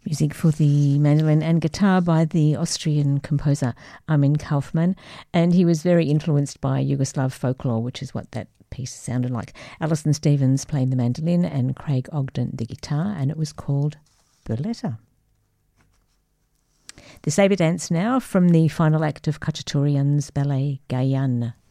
Music for the mandolin and guitar by the Austrian composer Armin Kaufmann, and he was very influenced by Yugoslav folklore, which is what that piece sounded like. Alison Stevens playing the mandolin and Craig Ogden the guitar, and it was called Burletta. The Sabre Dance now from the final act of Khachaturian's ballet Gayane.